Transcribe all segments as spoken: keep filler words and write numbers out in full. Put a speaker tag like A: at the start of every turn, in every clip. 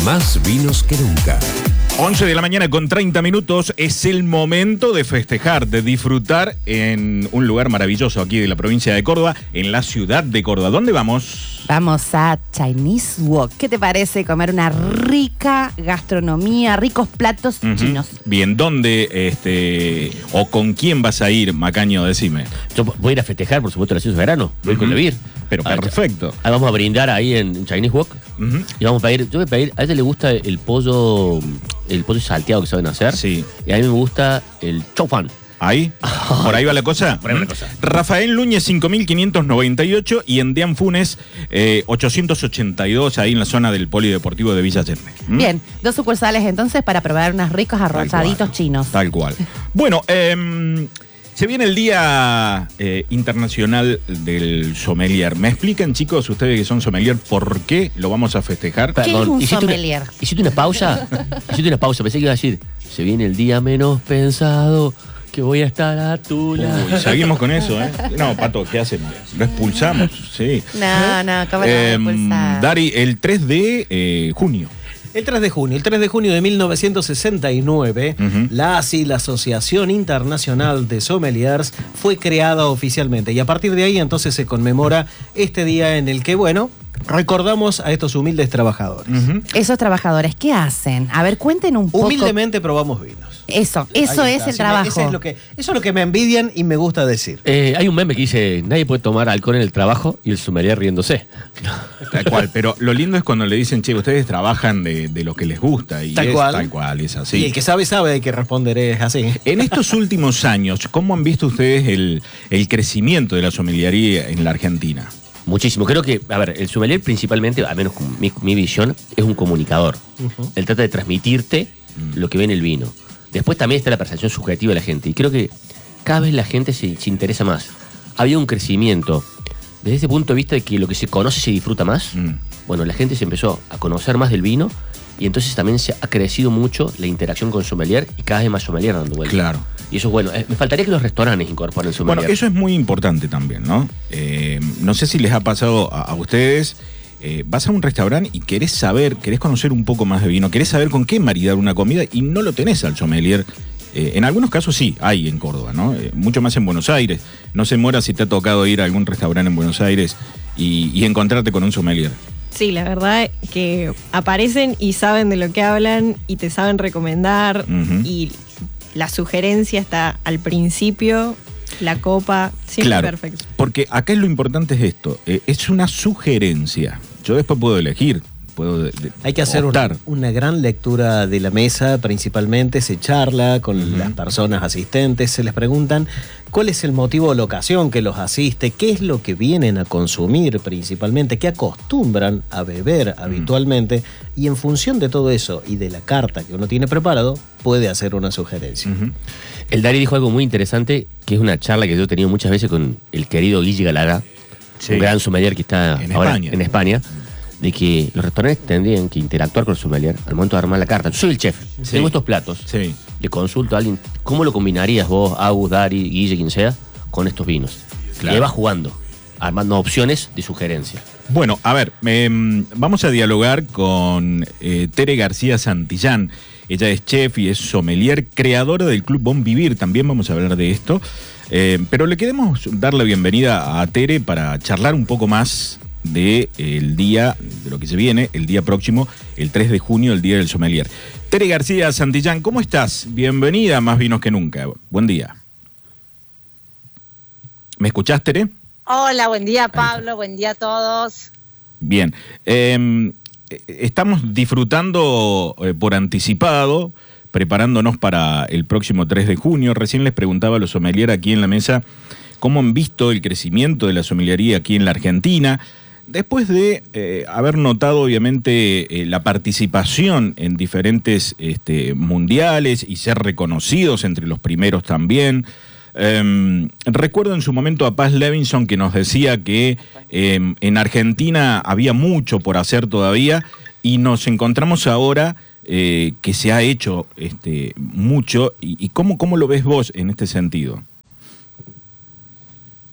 A: Más vinos que nunca.
B: once de la mañana con treinta minutos, es el momento de festejar, de disfrutar en un lugar maravilloso aquí de la provincia de Córdoba, en la ciudad de Córdoba. ¿Dónde vamos?
C: Vamos a Chinese Wok. ¿Qué te parece comer una rica gastronomía, ricos platos uh-huh. chinos?
B: Bien, ¿dónde este, o con quién vas a ir, Macaño? Decime.
D: Yo voy a ir a festejar, por supuesto, la ciudad de verano. Voy uh-huh. con Levir.
B: Pero ah, perfecto.
D: Ahí vamos a brindar ahí en Chinese Wok. Uh-huh. Y vamos a pedir, yo voy a pedir, a ella le gusta el pollo, el pollo salteado que saben hacer.
B: Sí.
D: Y a mí me gusta el chow fan.
B: ¿Ahí? ¿Por ahí va la cosa?
D: Por ahí va la cosa.
B: Rafael Núñez cinco mil quinientos noventa y ocho y en Dean Funes eh, ochocientos ochenta y dos, ahí en la zona del Polideportivo de Villa Allende. ¿Mm?
C: Bien, dos sucursales entonces para probar unos ricos arrolladitos chinos.
B: Tal cual. Bueno, eh, se viene el Día eh, Internacional del Sommelier. ¿Me explican, chicos, ustedes que son sommelier, por qué lo vamos a festejar?
C: ¿Qué
D: Perdón,
C: es un
D: ¿hiciste
C: sommelier?
D: Una, ¿Hiciste una pausa? ¿Hiciste una pausa? Pensé que iba a decir, se viene el día menos pensado, que voy a estar a tu lado.
B: Uy, seguimos con eso, ¿eh? No, Pato, ¿qué hacemos? Lo expulsamos, sí.
C: No, no, ¿cómo lo
B: eh,
C: voy a expulsar?
B: Dari, el tres de eh, junio.
E: El tres de junio, el tres de junio de mil novecientos sesenta y nueve, uh-huh. la A S I, la Asociación Internacional de Sommeliers, fue creada oficialmente. Y a partir de ahí entonces se conmemora este día en el que, bueno, recordamos a estos humildes trabajadores.
C: Uh-huh. Esos trabajadores, ¿qué hacen? A ver, cuenten un poco.
E: Humildemente probamos vinos.
C: Eso, eso es el
E: Así
C: trabajo.
E: Me, ese es lo que, eso es lo que me envidian y me gusta decir.
D: Eh, hay un meme que dice, nadie puede tomar alcohol en el trabajo y el sommelier riéndose.
B: Tal cual, pero lo lindo es cuando le dicen, che, ustedes trabajan de, de lo que les gusta. Y
E: tal
B: es
E: cual.
B: Tal cual, es así.
E: Y el que sabe, sabe, hay que responder es así.
B: En estos últimos años, ¿cómo han visto ustedes el, el crecimiento de la sommeliería en la Argentina?
D: Muchísimo. Creo que, a ver, el sommelier principalmente, al menos con mi, mi visión, es un comunicador. Uh-huh. Él trata de transmitirte mm. lo que ve en el vino. Después también está la percepción subjetiva de la gente. Y creo que cada vez la gente se, se interesa más. Ha habido un crecimiento desde ese punto de vista de que lo que se conoce se disfruta más. Mm. Bueno, la gente se empezó a conocer más del vino y entonces también se ha crecido mucho la interacción con sommelier y cada vez más sommelier dando vueltas.
B: Claro.
D: Y eso es bueno. Eh, me faltaría que los restaurantes incorporen sommelier.
B: Bueno, eso es muy importante también, ¿no? Eh, no sé si les ha pasado a, a ustedes. Eh, vas a un restaurante y querés saber, querés conocer un poco más de vino, querés saber con qué maridar una comida y no lo tenés al sommelier. Eh, en algunos casos sí, hay en Córdoba, ¿no? Eh, mucho más en Buenos Aires. No se muera si te ha tocado ir a algún restaurante en Buenos Aires y, y encontrarte con un sommelier.
F: Sí, la verdad que aparecen y saben de lo que hablan y te saben recomendar uh-huh. y la sugerencia está al principio, la copa, siempre
B: claro,
F: perfecto.
B: Porque acá es lo importante es esto, eh, es una sugerencia. Yo después puedo elegir, puedo de, de
E: Hay que hacer una, una gran lectura de la mesa, principalmente se charla con uh-huh. las personas asistentes, se les preguntan cuál es el motivo o la ocasión que los asiste, qué es lo que vienen a consumir principalmente, qué acostumbran a beber uh-huh. habitualmente, y en función de todo eso y de la carta que uno tiene preparado, puede hacer una sugerencia.
D: Uh-huh. El Dari dijo algo muy interesante, que es una charla que yo he tenido muchas veces con el querido Guille Galaga, sí. un gran sommelier que está
B: en
D: ahora
B: España.
D: en España, de que los restaurantes tendrían que interactuar con el sommelier al momento de armar la carta. Yo soy el chef, sí. tengo estos platos,
B: sí.
D: le consulto a alguien, ¿cómo lo combinarías vos, Agus, Dari, Guille, quien sea, con estos vinos? Claro. Y ahí va jugando, armando opciones de sugerencia.
B: Bueno, a ver, eh, vamos a dialogar con eh, Tere García Santillán. Ella es chef y es sommelier, creadora del Club Bon Vivir. También vamos a hablar de esto. Eh, pero le queremos dar la bienvenida a Tere para charlar un poco más del de día, de lo que se viene, el día próximo, el tres de junio, el Día del Sommelier. Tere García Santillán, ¿cómo estás? Bienvenida a Más Vinos que Nunca. Buen día. ¿Me escuchás, Tere?
G: Hola, buen día, Pablo. Buen día a todos.
B: Bien. Eh, estamos disfrutando eh, por anticipado, preparándonos para el próximo tres de junio. Recién les preguntaba a los sommeliers aquí en la mesa cómo han visto el crecimiento de la sommeliería aquí en la Argentina, después de eh, haber notado obviamente eh, la participación en diferentes este, mundiales y ser reconocidos entre los primeros también. Eh, recuerdo en su momento a Paz Levinson que nos decía que eh, en Argentina había mucho por hacer todavía y nos encontramos ahora eh, que se ha hecho este, mucho. ¿Y, y cómo, cómo lo ves vos en este sentido?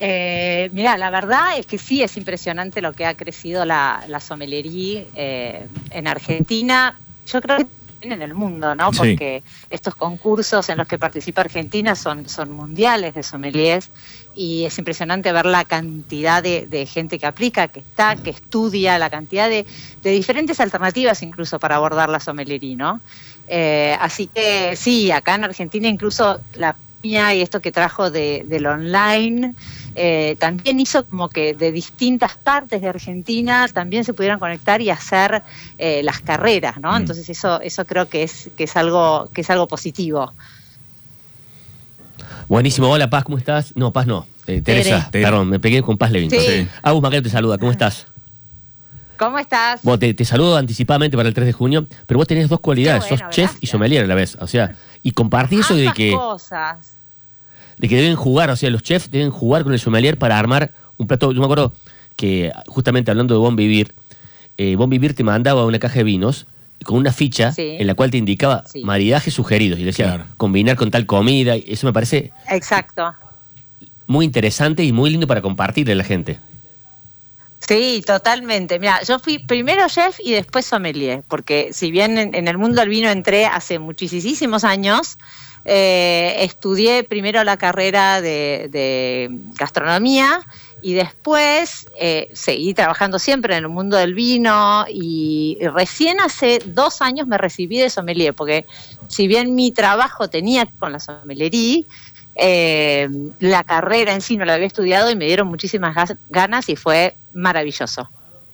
G: Eh, mira, la verdad es que sí, es impresionante lo que ha crecido la, la sommelería eh, en Argentina. Yo creo que también en el mundo, ¿no? Porque sí, estos concursos en los que participa Argentina son, son mundiales de sommeliers y es impresionante ver la cantidad de, de gente que aplica, que está, que estudia, la cantidad de, de diferentes alternativas incluso para abordar la sommelería, ¿no? Eh, así que sí, acá en Argentina incluso la piña y esto que trajo de, del online eh, también hizo como que de distintas partes de Argentina también se pudieran conectar y hacer eh, las carreras, ¿no? Mm. Entonces eso, eso creo que es, que es algo, que es algo positivo.
D: Buenísimo, hola Paz, ¿cómo estás? No, Paz no, eh, Teresa,
B: Tere.
D: perdón, me pegué con Paz Levington.
G: Sí.
D: Agus Macaro te saluda, ¿cómo estás?
G: ¿Cómo estás?
D: Vos te, te saludo anticipadamente para el tres de junio, pero vos tenés dos cualidades,
G: bueno,
D: sos chef
G: gracias.
D: y sommelier a la vez, o sea, y compartís eso de
G: Ambas
D: que,
G: cosas.
D: de que deben jugar, o sea, los chefs deben jugar con el sommelier para armar un plato. Yo me acuerdo que, justamente hablando de Bon Vivir, eh, Bon Vivir te mandaba una caja de vinos con una ficha
G: Sí.
D: en la cual te indicaba
G: Sí.
D: maridajes sugeridos y decía,
B: Claro.
D: combinar con tal comida, y eso me parece
G: Exacto.
D: muy interesante y muy lindo para compartirle a la gente.
G: Sí, totalmente. Mira, yo fui primero chef y después sommelier, porque si bien en, en el mundo del vino entré hace muchísimos años, eh, estudié primero la carrera de, de gastronomía y después eh, seguí trabajando siempre en el mundo del vino y recién hace dos años me recibí de sommelier, porque si bien mi trabajo tenía con la sommeliería, Eh, la carrera en sí no la había estudiado y me dieron muchísimas gas- ganas y fue maravilloso.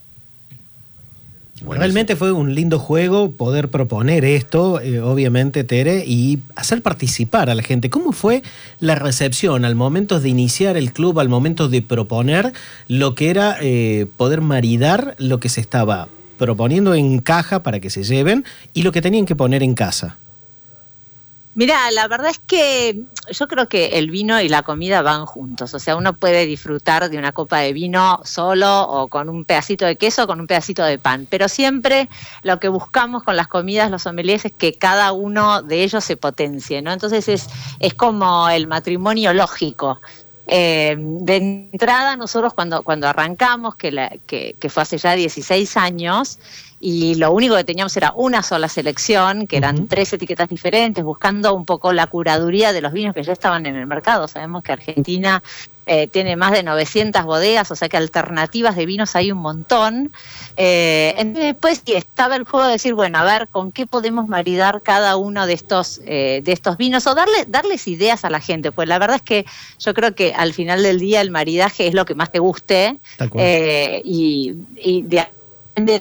E: Realmente fue un lindo juego poder proponer esto, eh, obviamente, Tere, y hacer participar a la gente. ¿Cómo fue la recepción al momento de iniciar el club, al momento de proponer lo que era eh, poder maridar lo que se estaba proponiendo en caja para que se lleven y lo que tenían que poner en casa?
G: Mira, la verdad es que yo creo que el vino y la comida van juntos. O sea, uno puede disfrutar de una copa de vino solo o con un pedacito de queso o con un pedacito de pan. Pero siempre lo que buscamos con las comidas, los sommeliers, es que cada uno de ellos se potencie, ¿no? Entonces es, es como el matrimonio lógico. Eh, de entrada, nosotros cuando, cuando arrancamos, que, la, que, que fue hace ya dieciséis años, y lo único que teníamos era una sola selección, que eran uh-huh. tres etiquetas diferentes, buscando un poco la curaduría de los vinos que ya estaban en el mercado. Sabemos que Argentina eh, tiene más de novecientas bodegas, o sea que alternativas de vinos hay un montón. Eh, entonces después sí, estaba el juego de decir, bueno, a ver, ¿con qué podemos maridar cada uno de estos, eh, de estos vinos? O darle, darles ideas a la gente, pues la verdad es que yo creo que al final del día el maridaje es lo que más te guste, eh, y, y de, de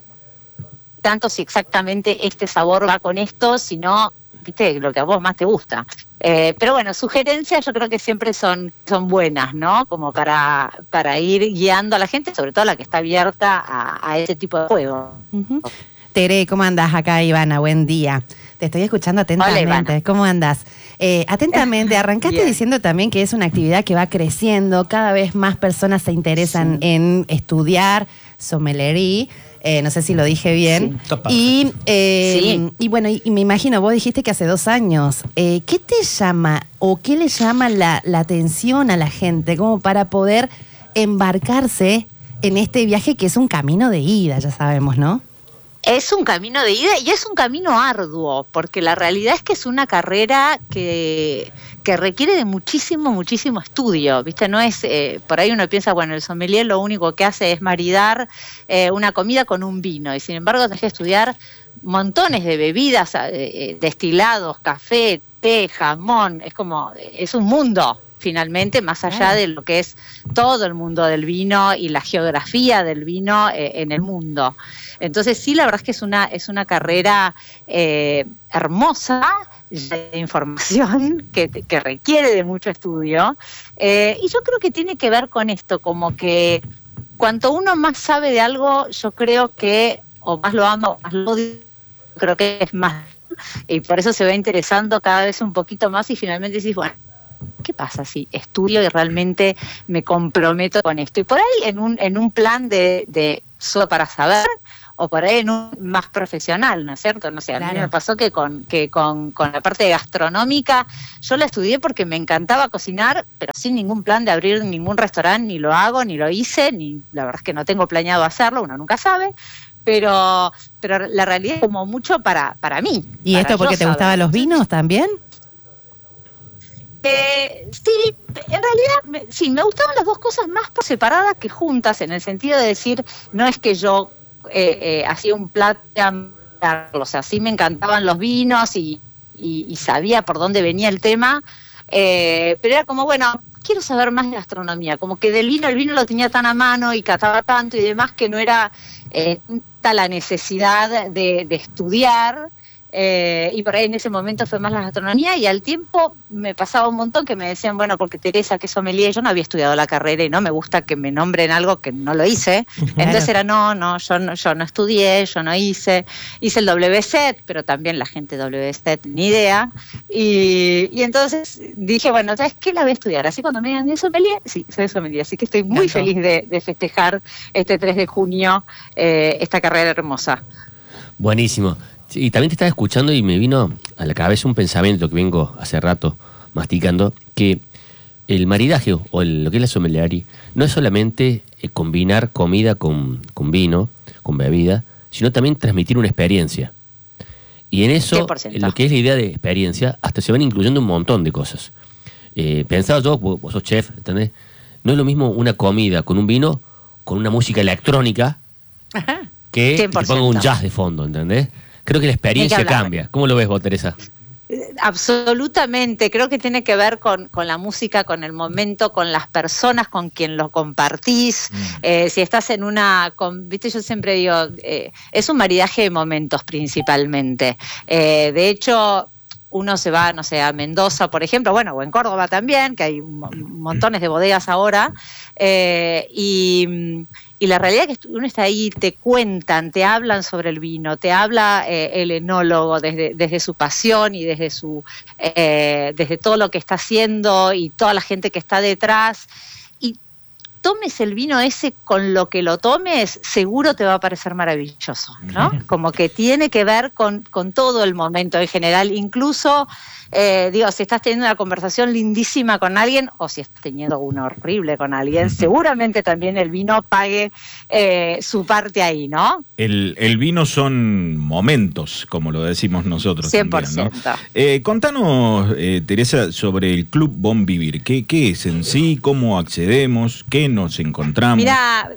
G: tanto si exactamente este sabor va con esto, sino, viste, lo que a vos más te gusta. Eh, pero bueno, sugerencias yo creo que siempre son, son buenas, ¿no? Como para, para ir guiando a la gente, sobre todo a la que está abierta a, a ese tipo de juego.
C: Uh-huh. Tere, ¿cómo andás acá, Ivana? Buen día. Te estoy escuchando atentamente. Hola, ¿cómo andás? Eh, atentamente, arrancaste diciendo también que es una actividad que va creciendo, cada vez más personas se interesan sí. en estudiar sommelería. Eh, no sé si lo dije bien. Sí, y, eh, sí. y bueno, y, y me imagino, vos dijiste que hace dos años. Eh, ¿Qué te llama o qué le llama la, la atención a la gente como para poder embarcarse en este viaje que es un camino de ida, ya sabemos, ¿no?
G: Es un camino de ida y es un camino arduo, porque la realidad es que es una carrera que, que requiere de muchísimo, muchísimo estudio, ¿viste? No es, eh, por ahí uno piensa, bueno, el sommelier lo único que hace es maridar eh, una comida con un vino, y sin embargo tenés que estudiar montones de bebidas, eh, destilados, café, té, jamón, es como, es un mundo. Finalmente, más allá de lo que es todo el mundo del vino y la geografía del vino eh, en el mundo. Entonces sí, la verdad es que es una, es una carrera eh, hermosa de información que, que requiere de mucho estudio, eh, y yo creo que tiene que ver con esto, como que cuanto uno más sabe de algo, yo creo que o más lo ama o más lo odia, creo que es más, y por eso se va interesando cada vez un poquito más y finalmente decís, bueno, ¿qué pasa si estudio y realmente me comprometo con esto? Y por ahí en un, en un plan de, de solo para saber, o por ahí en un más profesional, ¿no es cierto? No sé, a
C: Claro.
G: mí me pasó que con que con, con la parte gastronómica, yo la estudié porque me encantaba cocinar, pero sin ningún plan de abrir ningún restaurante, ni lo hago, ni lo hice, ni la verdad es que no tengo planeado hacerlo, uno nunca sabe, pero, pero la realidad es como mucho para, para mí.
C: ¿Y
G: para
C: esto porque
G: yo
C: te
G: saber.
C: gustaban los vinos también?
G: Eh, sí, en realidad, me, sí, me gustaban las dos cosas más por separadas que juntas, en el sentido de decir, no es que yo eh, eh, hacía un plato, o sea, sí me encantaban los vinos y, y, y sabía por dónde venía el tema, eh, pero era como, bueno, quiero saber más de gastronomía, como que del vino, el vino lo tenía tan a mano y cataba tanto y demás que no era eh, tanta la necesidad de, de estudiar. Eh, y por ahí en ese momento fue más la gastronomía, y al tiempo me pasaba un montón que me decían, bueno, porque Teresa, que sommelier, yo no había estudiado la carrera y no me gusta que me nombren algo que no lo hice.
C: Claro.
G: Entonces era, no, no, yo no, yo no estudié, yo no hice, hice el W S E T, pero también la gente W S E T ni idea. Y, y entonces dije, bueno, ¿sabes qué? La voy a estudiar. Así cuando me digan de sommelier, sí, soy sommelier. Así que estoy muy
C: Claro.
G: feliz de, de festejar este tres de junio eh, esta carrera hermosa.
D: Buenísimo. Sí, y también te estaba escuchando y me vino a la cabeza un pensamiento que vengo hace rato masticando, que el maridaje o el- lo que es la sommelier no es solamente eh, combinar comida con, con vino, con bebida, sino también transmitir una experiencia. Y en eso,
G: cien por ciento.
D: en lo que es la idea de experiencia, hasta se van incluyendo un montón de cosas. Eh, pensaba yo, vos, vos sos chef, ¿entendés? No es lo mismo una comida con un vino, con una música electrónica,
C: Ajá.
D: que
G: cien por
D: te ponga un
G: ciento.
D: jazz de fondo, ¿entendés? Creo que la experiencia
G: hablar.
D: cambia. ¿Cómo lo ves vos, Teresa?
G: Eh, Absolutamente, creo que tiene que ver con, con la música, con el momento, con las personas con quien lo compartís.
B: Mm.
G: Eh, si estás en una, con, viste, yo siempre digo, eh, es un maridaje de momentos principalmente. Eh, de hecho, uno se va, no sé, a Mendoza, por ejemplo, bueno, o en Córdoba también, que hay mo- montones de bodegas ahora, eh, y, y la realidad es que uno está ahí, te cuentan, te hablan sobre el vino, te habla eh, el enólogo desde, desde su pasión y desde, su, eh, desde todo lo que está haciendo y toda la gente que está detrás. Y tomes el vino ese con lo que lo tomes, seguro te va a parecer maravilloso, ¿no? Como que tiene que ver con, con todo el momento en general, incluso, eh, digo, si estás teniendo una conversación lindísima con alguien o si estás teniendo una horrible con alguien, seguramente también el vino pague eh, su parte ahí, ¿no?
B: El, el vino son momentos, como lo decimos nosotros.
G: cien por
B: también,
G: ciento.
B: ¿no? Eh, contanos, eh, Teresa, sobre el Club Bon Vivir. ¿Qué, ¿Qué es en sí? ¿Cómo accedemos? ¿Qué nos encontramos?
G: Mira,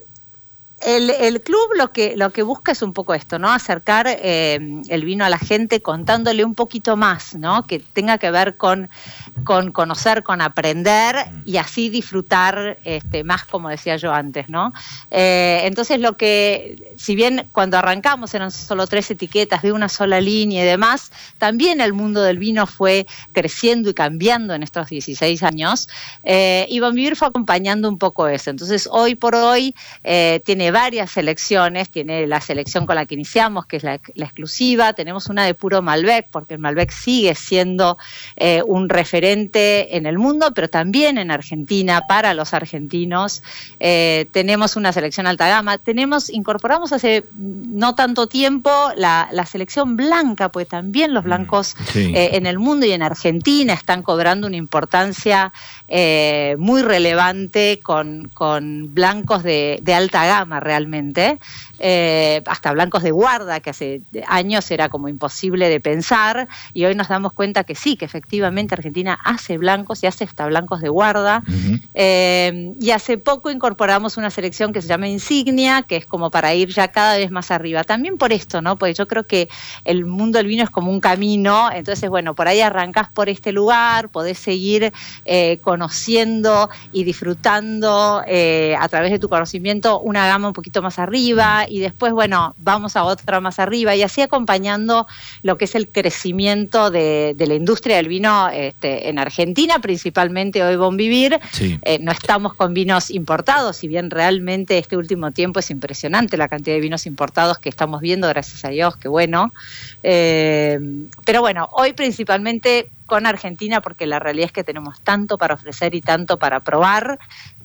G: el, el club lo que, lo que busca es un poco esto, ¿no? Acercar eh, el vino a la gente contándole un poquito más, ¿no? Que tenga que ver con, con conocer, con aprender y así disfrutar este, más, como decía yo antes, ¿no? Eh, entonces lo que, si bien cuando arrancamos eran solo tres etiquetas de una sola línea y demás, también el mundo del vino fue creciendo y cambiando en estos dieciséis años, eh, y Bon Vivir fue acompañando un poco eso. Entonces hoy por hoy eh, tiene varias selecciones, tiene la selección con la que iniciamos, que es la, la exclusiva, tenemos una de puro Malbec, porque el Malbec sigue siendo eh, un referente en el mundo, pero también en Argentina, para los argentinos. Eh, tenemos una selección alta gama, tenemos, incorporamos hace no tanto tiempo la, la selección blanca, pues también los blancos
B: Sí.
G: eh, en el mundo y en Argentina están cobrando una importancia eh, muy relevante con, con blancos de, de alta gama realmente, eh, hasta blancos de guarda, que hace años era como imposible de pensar, y hoy nos damos cuenta que sí, que efectivamente Argentina hace blancos y hace hasta blancos de guarda.
B: Ujú.
G: Eh, y hace poco incorporamos una selección que se llama Insignia, que es como para ir ya cada vez más arriba. También por esto, ¿no? Porque yo creo que el mundo del vino es como un camino, entonces, bueno, por ahí arrancás por este lugar, podés seguir eh, conociendo y disfrutando eh, a través de tu conocimiento una gama un poquito más arriba, y después, bueno, vamos a otra más arriba, y así acompañando lo que es el crecimiento de, de la industria del vino este, en Argentina, principalmente hoy Bon Vivir.
B: Sí.
G: Eh, no estamos con vinos importados, si bien realmente este último tiempo es impresionante la cantidad de vinos importados que estamos viendo, gracias a Dios, qué bueno. Eh, pero bueno, hoy principalmente con Argentina, porque la realidad es que tenemos tanto para ofrecer y tanto para probar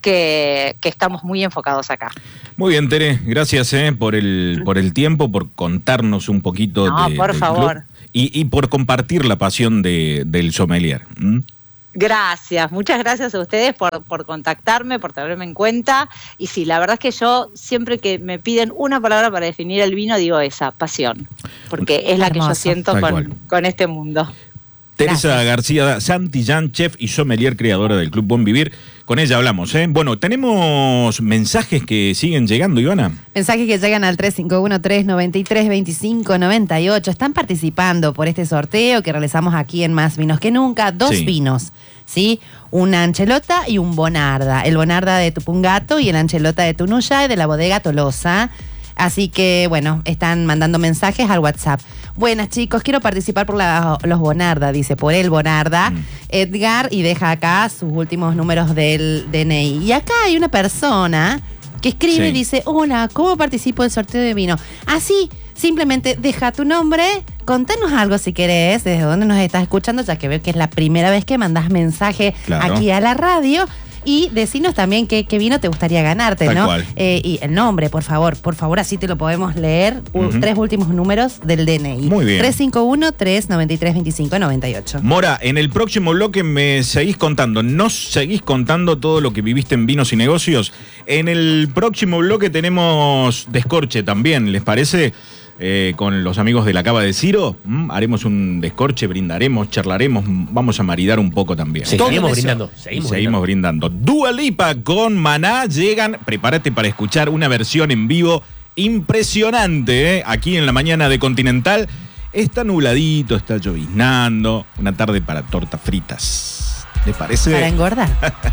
G: que, que estamos muy enfocados acá.
B: Muy bien, Tere, gracias eh, por el por el tiempo, por contarnos un poquito
G: no,
B: de,
G: por
B: del
G: favor.
B: club y, y por compartir la pasión de, del sommelier. ¿Mm?
G: Gracias, muchas gracias a ustedes por, por contactarme, por tenerme en cuenta. Y sí, la verdad es que yo siempre que me piden una palabra para definir el vino, digo esa, pasión, porque es la que yo siento con, con este mundo.
B: Teresa
G: Gracias.
B: García Santillán, chef y sommelier, creadora del Club Buen Vivir. Con ella hablamos, ¿eh? Bueno, tenemos mensajes que siguen llegando, Ivana.
C: Mensajes que llegan al tres cinco uno, tres nueve tres, dos cinco nueve ocho. Están participando por este sorteo que realizamos aquí en Más Vinos que Nunca. Dos
B: Sí.
C: vinos, ¿sí? Una Anchelota y un Bonarda. El Bonarda de Tupungato y el Anchelota de Tunuyay de la bodega Tolosa. Así que, bueno, están mandando mensajes al WhatsApp. Buenas, chicos, quiero participar por la, los Bonarda, dice, por el Bonarda, mm. Edgar, y deja acá sus últimos números del D N I. Y acá hay una persona que escribe sí. y dice, hola, ¿cómo participo del sorteo de vino? Así, simplemente deja tu nombre, contanos algo si querés, desde dónde nos estás escuchando, ya que veo que es la primera vez que mandás mensaje claro. aquí a la radio. Y decinos también qué, qué vino te gustaría ganarte,
B: Tal
C: ¿no?
B: cual.
C: Eh, y el nombre, por favor, por favor, así te lo podemos leer. Uh-huh. Tres últimos números del D N I.
B: Muy bien.
C: tres cinco uno, tres nueve tres, dos cinco nueve ocho.
B: Mora, en el próximo bloque me seguís contando, nos seguís contando todo lo que viviste en Vinos y Negocios. En el próximo bloque tenemos descorche también, ¿les parece? Eh, con los amigos de la Cava de Ciro, ¿m? Haremos un descorche, brindaremos, charlaremos, vamos a maridar un poco también.
D: Sí, seguimos brindando. Seguimos,
B: seguimos brindando. brindando. Dua Lipa con Maná llegan, prepárate para escuchar una versión en vivo impresionante, ¿eh? Aquí en la mañana de Continental. Está nubladito, está lloviznando, una tarde para tortas fritas. ¿Les parece?
C: Para engordar.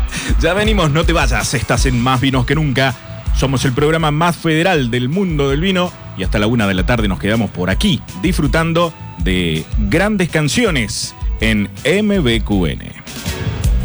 B: Ya venimos, no te vayas, estás en Más Vinos que Nunca. Somos el programa más federal del mundo del vino y hasta la una de la tarde nos quedamos por aquí disfrutando de grandes canciones en M B Q N.